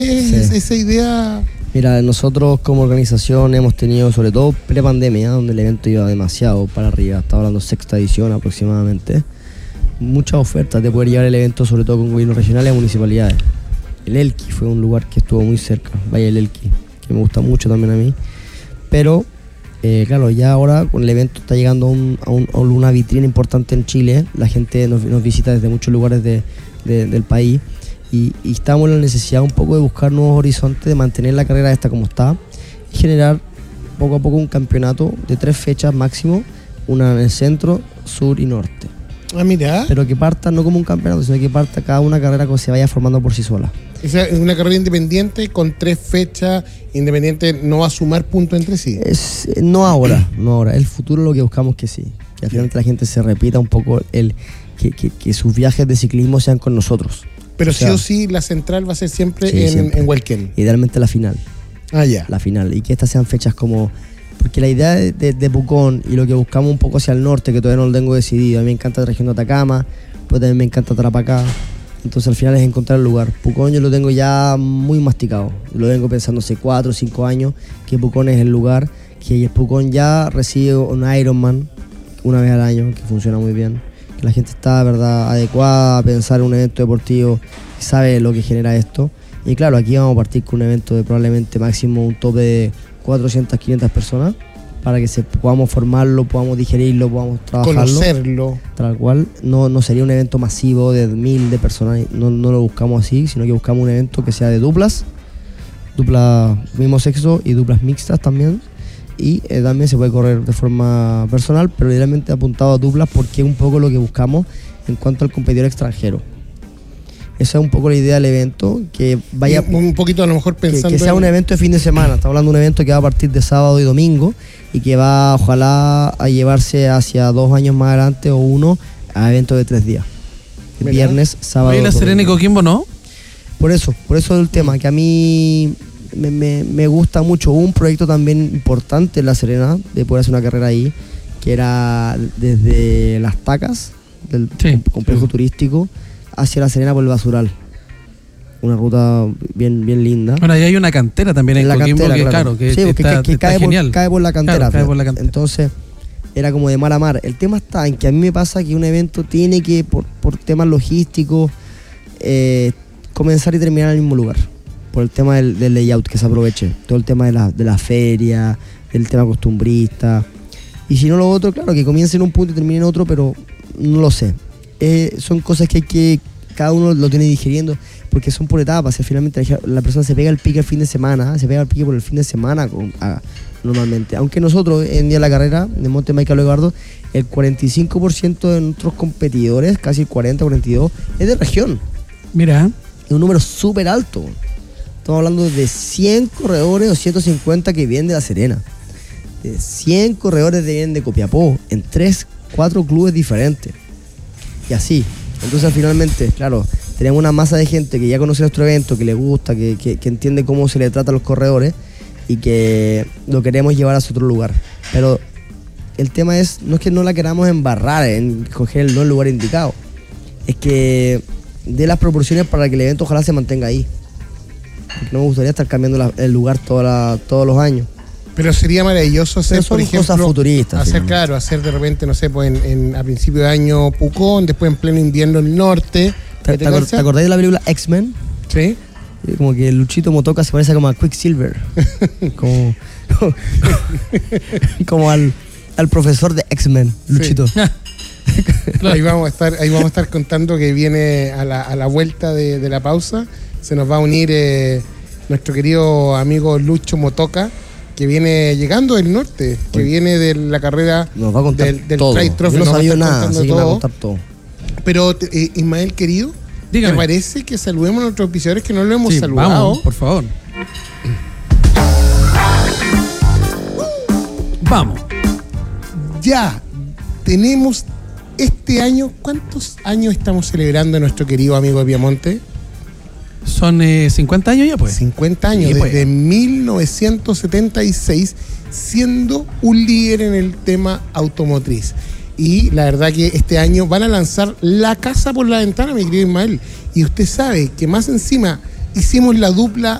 esa idea? Mira, nosotros como organización hemos tenido, sobre todo pre-pandemia, donde el evento iba demasiado para arriba, estaba hablando sexta edición aproximadamente, muchas ofertas de poder llevar el evento, sobre todo con gobiernos regionales y municipalidades. El Elqui fue un lugar que estuvo muy cerca, Valle del Elqui, que me gusta mucho también a mí, pero claro, ya ahora con el evento está llegando a una vitrina importante en Chile, la gente nos visita desde muchos lugares del país. Y estamos en la necesidad un poco de buscar nuevos horizontes, de mantener la carrera esta como está y generar poco a poco un campeonato de 3 fechas máximo, una en el centro, sur y norte. Ah, mira. Pero que parta no como un campeonato, sino que parta cada una carrera que se vaya formando por sí sola. Es una carrera independiente con 3 fechas independientes, no va a sumar puntos entre sí. No ahora. El futuro lo que buscamos que sí. Que al final la gente se repita un poco que sus viajes de ciclismo sean con nosotros. Pero sí o sí, la central va a ser siempre en Hualquén. Idealmente la final. Ah, ya. La final. Y que estas sean fechas como... Porque la idea de Pucón y lo que buscamos un poco hacia el norte, que todavía no lo tengo decidido. A mí me encanta la región de Atacama, pero también me encanta Tarapacá. Entonces al final es encontrar el lugar. Pucón yo lo tengo ya muy masticado. Lo vengo pensando hace 4 o 5 años, que Pucón es el lugar, que Pucón ya recibe un Ironman una vez al año, que funciona muy bien. La gente está, ¿verdad?, adecuada a pensar en un evento deportivo, sabe lo que genera esto. Y claro, aquí vamos a partir con un evento de probablemente máximo un tope de 400, 500 personas para que podamos formarlo, podamos digerirlo, podamos trabajarlo. Conocerlo. Tal cual. No sería un evento masivo de 1000 de personas, no lo buscamos así, sino que buscamos un evento que sea de duplas mismo sexo y duplas mixtas también. Y también se puede correr de forma personal, pero idealmente apuntado a duplas porque es un poco lo que buscamos en cuanto al competidor extranjero. Esa es un poco la idea del evento, que vaya... Un poquito a lo mejor pensando... Que sea un evento de fin de semana, estamos hablando de un evento que va a partir de sábado y domingo y que va, ojalá, a llevarse hacia 2 años más adelante o 1 a eventos de 3 días. Viernes, sábado... ¿Y la Serena y Coquimbo no? Por eso es el tema, que a mí... Me gusta mucho. Hubo un proyecto también importante en La Serena de poder hacer una carrera ahí, que era desde Las Tacas, del complejo turístico, hacia La Serena por el Basural. Una ruta bien linda. Bueno, ahí hay una cantera también en Coquimbo, cantera, que claro, que sí, está genial. Cae por la cantera. Claro, cae por la cantera. Entonces, era como de mar a mar. El tema está en que a mí me pasa que un evento tiene que, por temas logísticos, comenzar y terminar en el mismo lugar. Por el tema del layout, que se aproveche. Todo el tema de la feria, del tema costumbrista. Y si no lo otro, claro, que comience en un punto y termine en otro, pero no lo sé. Son cosas que cada uno lo tiene digiriendo, porque son por etapas. Y finalmente la persona se pega el pique el fin de semana, se pega el pique por el fin de semana normalmente. Aunque nosotros, en día de la carrera, de Monte Maica Eduardo, el 45% de nuestros competidores, casi el 40-42%, es de región. Mira. Es un número súper alto. Estamos hablando de 100 corredores o 150 que vienen de La Serena. De 100 corredores que vienen de Copiapó, en 3-4 clubes diferentes. Y así. Entonces finalmente, claro, tenemos una masa de gente que ya conoce nuestro evento, que le gusta, que entiende cómo se le trata a los corredores y que lo queremos llevar a otro lugar. Pero el tema no es que no la queramos embarrar en coger el lugar indicado. Es que dé las proporciones para que el evento ojalá se mantenga ahí. Porque no me gustaría estar cambiando el lugar todos los años. Pero sería maravilloso hacer, por ejemplo, cosas futuristas. Hacer de repente, no sé, pues a principio de año Pucón, después en pleno invierno el norte. ¿Te acordáis de la película X-Men? Sí. Como que Luchito Motoca se parece como a Quicksilver. como al profesor de X-Men, Luchito. Sí. Ahí vamos a estar contando que viene a la vuelta de la pausa. Se nos va a unir nuestro querido amigo Lucho Motoca, que viene llegando del norte, que viene de la carrera del Trail Trophy. Yo no sabía nada, así que me va a contar todo. Pero, Ismael, querido, dígame. ¿Te parece que saludemos a nuestros auspiciadores que no lo hemos saludado? Vamos, por favor. Vamos. Ya tenemos este año, ¿cuántos años estamos celebrando a nuestro querido amigo de Piamonte? Son 50 años ya, pues. 50 años, pues. Desde 1976, siendo un líder en el tema automotriz. Y la verdad que este año van a lanzar la casa por la ventana, mi querido Ismael. Y usted sabe que más encima hicimos la dupla